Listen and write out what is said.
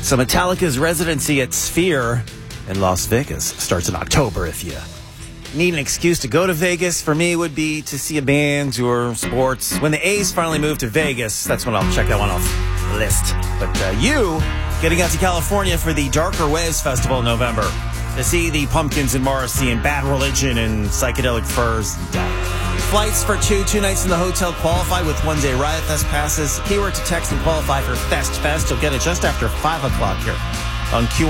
So Metallica's residency at Sphere in Las Vegas starts in October. If you need an excuse to go to Vegas, for me would be to see a band or sports. When the A's finally move to Vegas, that's when I'll check that one off the list. But you getting out to California for the Darker Waves Festival in November to see the Pumpkins and Morrissey and Bad Religion and Psychedelic Furs. Flights for two nights in the hotel qualify with one-day Riot Fest passes. Keyword to text and qualify for Fest. You'll get it just after 5 o'clock here on Q.